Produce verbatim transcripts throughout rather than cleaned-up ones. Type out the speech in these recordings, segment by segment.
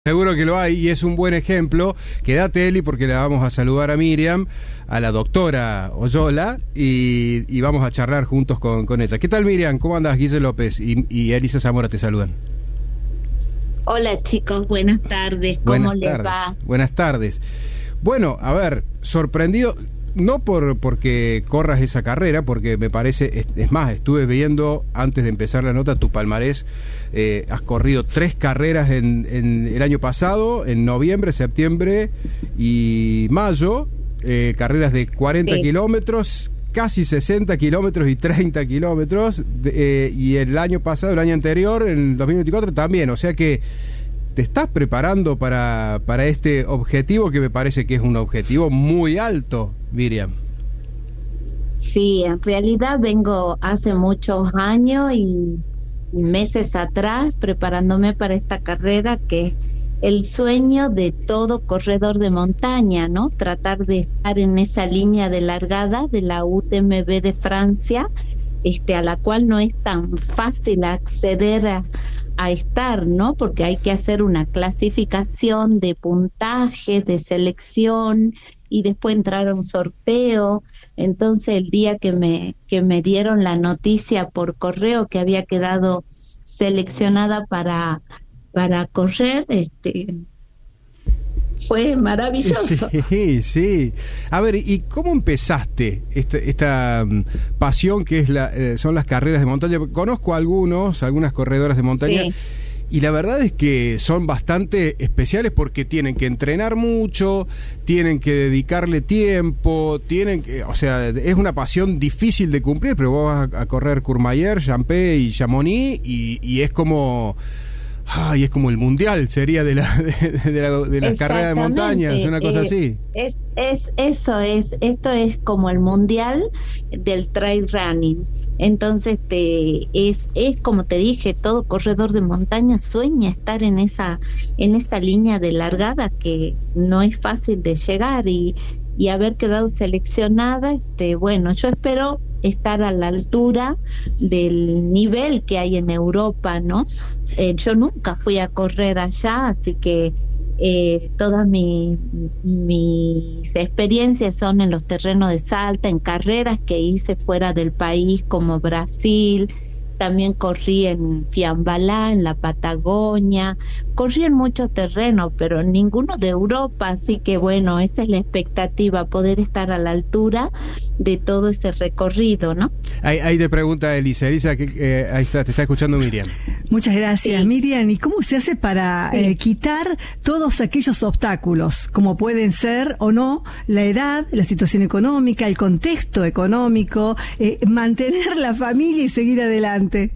Seguro que lo hay y es un buen ejemplo. Quédate, Eli, porque le vamos a saludar a Miriam, a la doctora Oyola, y, y vamos a charlar juntos con, con ella. ¿Qué tal, Miriam? ¿Cómo andás? Guille López y, y Elisa Zamora te saludan. Hola, chicos, buenas tardes. ¿Cómo Buenas les tardes. va? Buenas tardes. Bueno, a ver, sorprendido, no por porque corras esa carrera, porque me parece, es, es más, estuve viendo antes de empezar la nota tu palmarés. Eh, has corrido tres carreras en, en el año pasado, en noviembre, septiembre y mayo, eh, carreras de cuarenta Sí. kilómetros, casi sesenta kilómetros y treinta kilómetros, de, eh, y el año pasado, el año anterior, en dos mil veinticuatro también, o sea que te estás preparando para, para este objetivo que me parece que es un objetivo muy alto, Miriam. Sí, en realidad vengo hace muchos años y meses atrás preparándome para esta carrera, que es el sueño de todo corredor de montaña, ¿no? Tratar de estar en esa línea de largada de la U T M B de Francia, este, a la cual no es tan fácil acceder a, a estar, ¿no? Porque hay que hacer una clasificación de puntaje, de selección y después entrar a un sorteo. Entonces el día que me que me dieron la noticia por correo que había quedado seleccionada para para correr, este fue maravilloso. Sí, sí. A ver, ¿y cómo empezaste esta, esta um, pasión que es la, eh, son las carreras de montaña? Conozco a algunos, algunas corredoras de montaña. Sí. Y la verdad es que son bastante especiales porque tienen que entrenar mucho, tienen que dedicarle tiempo, tienen que, o sea, es una pasión difícil de cumplir, pero vos vas a, a correr Courmayeur, Champé y Chamonix y, y es como, ay, es como el mundial, sería de la de, de, la, de las carreras de montaña, es una cosa eh, así. Es, es, eso es, esto es como el mundial del trail running. Entonces te, es, es como te dije, todo corredor de montaña sueña estar en esa, en esa línea de largada que no es fácil de llegar y, y haber quedado seleccionada, este, bueno, yo espero estar a la altura del nivel que hay en Europa, ¿no? Eh, yo nunca fui a correr allá, así que Eh, todas mi, mis experiencias son en los terrenos de Salta, en carreras que hice fuera del país como Brasil, también corrí en Fiambalá, en la Patagonia, corrí en muchos terrenos, pero ninguno de Europa, así que bueno, esa es la expectativa, poder estar a la altura de todo ese recorrido, ¿no? Ahí, ahí te pregunta Elisa, Elisa, que, eh, ahí está, te está escuchando Miriam. Muchas gracias, sí. Miriam. ¿Y cómo se hace para sí. eh, quitar todos aquellos obstáculos, como pueden ser o no la edad, la situación económica, el contexto económico, eh, mantener la familia y seguir adelante?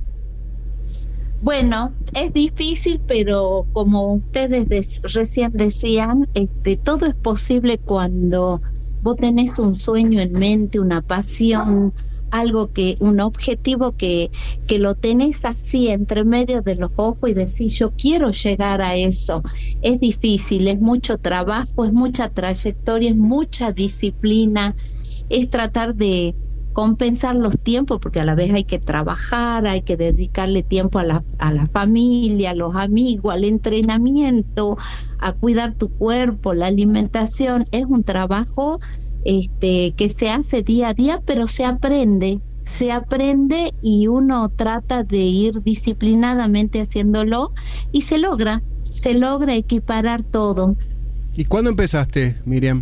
Bueno, es difícil, pero como ustedes des, recién decían, este, todo es posible cuando vos tenés un sueño en mente, una pasión, algo que, un objetivo que, que lo tenés así entre medio de los ojos y decís, yo quiero llegar a eso. Es difícil, es mucho trabajo, es mucha trayectoria, es mucha disciplina, es tratar de compensar los tiempos, porque a la vez hay que trabajar, hay que dedicarle tiempo a la, a la familia, a los amigos, al entrenamiento, a cuidar tu cuerpo, la alimentación. Es un trabajo este, que se hace día a día, pero se aprende, se aprende y uno trata de ir disciplinadamente haciéndolo y se logra, se logra equiparar todo. ¿Y cuándo empezaste, Miriam?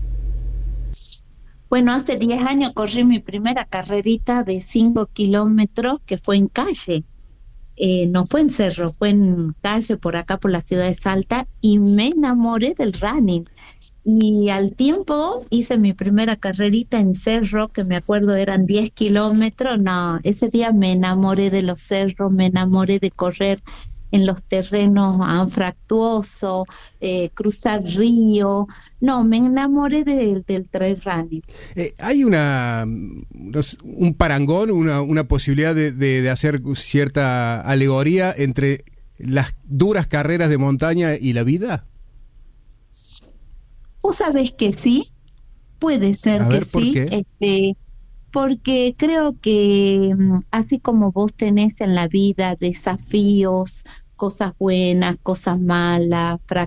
Bueno, hace diez años corrí mi primera carrerita de cinco kilómetros que fue en calle. Eh, no fue en cerro, fue en calle por acá, por la ciudad de Salta, y me enamoré del running. Y al tiempo hice mi primera carrerita en cerro, que me acuerdo eran diez kilómetros. No, ese día me enamoré de los cerros, me enamoré de correr en los terrenos anfractuosos, eh, cruzar río. No, me enamoré de, del trail running. Eh, ¿Hay una un parangón, una, una posibilidad de, de, de hacer cierta alegoría entre las duras carreras de montaña y la vida? ¿Vos sabés que sí? Puede ser A que ver, ¿por sí. qué? Este, porque creo que así como vos tenés en la vida desafíos, cosas buenas, cosas malas,